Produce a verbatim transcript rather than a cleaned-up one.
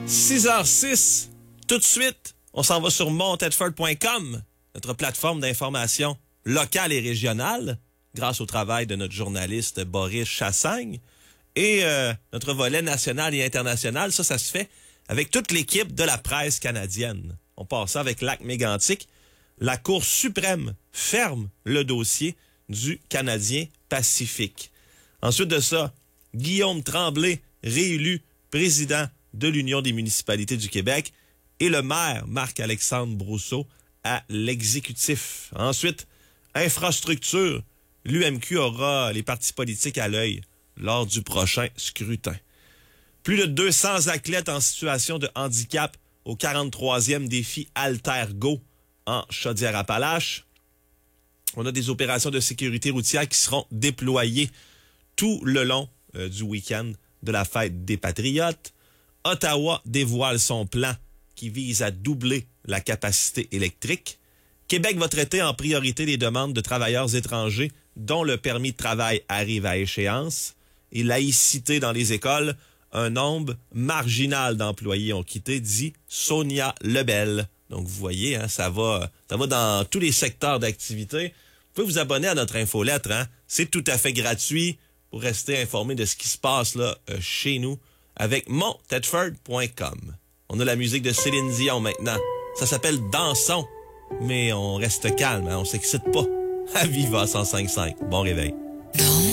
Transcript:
six heures six, tout de suite, on s'en va sur mont tedford point com, notre plateforme d'information locale et régionale, grâce au travail de notre journaliste Boris Chassagne. Et euh, notre volet national et international, ça, ça se fait avec toute l'équipe de la presse canadienne. On passe ça avec Lac-Mégantic. La Cour suprême ferme le dossier du Canadien Pacifique. Ensuite de ça, Guillaume Tremblay, réélu président de l'Union des municipalités du Québec, et le maire Marc-Alexandre Brousseau à l'exécutif. Ensuite, infrastructure. L'U M Q aura les partis politiques à l'œil lors du prochain scrutin. Plus de deux cents athlètes en situation de handicap au quarante-troisième défi Alter-Go en Chaudière-Appalaches. On a des opérations de sécurité routière qui seront déployées tout le long euh, du week-end de la fête des Patriotes. Ottawa dévoile son plan qui vise à doubler la capacité électrique. Québec va traiter en priorité les demandes de travailleurs étrangers dont le permis de travail arrive à échéance. Et laïcité dans les écoles, un nombre marginal d'employés ont quitté, dit Sonia Lebel. Donc, vous voyez, hein, ça va, ça va dans tous les secteurs d'activité. Vous pouvez vous abonner à notre infolettre, hein. C'est tout à fait gratuit pour rester informé de ce qui se passe là euh, chez nous avec mont tedford point com. On a la musique de Céline Dion maintenant. Ça s'appelle Dansons, mais on reste calme, hein, on s'excite pas. À Viva cent cinq virgule cinq. Bon réveil.